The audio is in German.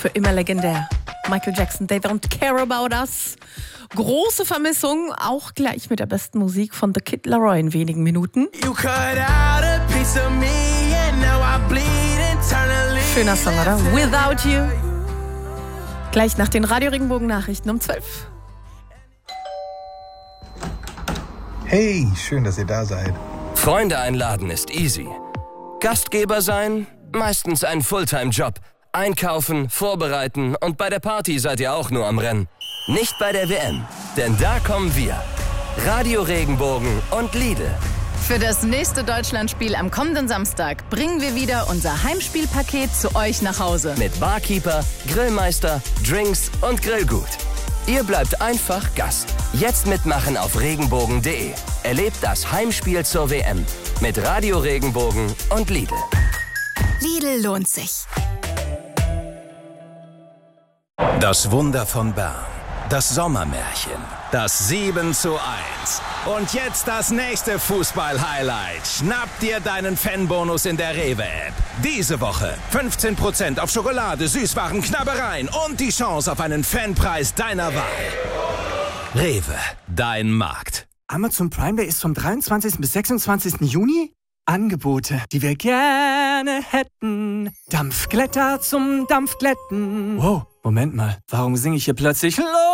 für immer legendär. Michael Jackson, They Don't Care About Us. Große Vermissung, auch gleich mit der besten Musik von The Kid Laroi in wenigen Minuten. Schöner Song, oder? Without You. Gleich nach den Radio-Regenbogen-Nachrichten um 12. Hey, schön, dass ihr da seid. Freunde einladen ist easy. Gastgeber sein, meistens ein Fulltime-Job. Einkaufen, vorbereiten und bei der Party seid ihr auch nur am Rennen. Nicht bei der WM, denn da kommen wir. Radio Regenbogen und Lidl. Für das nächste Deutschlandspiel am kommenden Samstag bringen wir wieder unser Heimspielpaket zu euch nach Hause. Mit Barkeeper, Grillmeister, Drinks und Grillgut. Ihr bleibt einfach Gast. Jetzt mitmachen auf regenbogen.de. Erlebt das Heimspiel zur WM mit Radio Regenbogen und Lidl. Lidl lohnt sich. Das Wunder von Bern. Das Sommermärchen. Das 7:1. Und jetzt das nächste Fußball-Highlight. Schnapp dir deinen Fanbonus in der Rewe-App. Diese Woche 15% auf Schokolade, Süßwaren, Knabbereien und die Chance auf einen Fanpreis deiner Wahl. Rewe, dein Markt. Amazon Prime Day ist vom 23. bis 26. Juni. Angebote, die wir gerne hätten. Dampfglätter zum Dampfglätten. Wow, Moment mal, warum singe ich hier plötzlich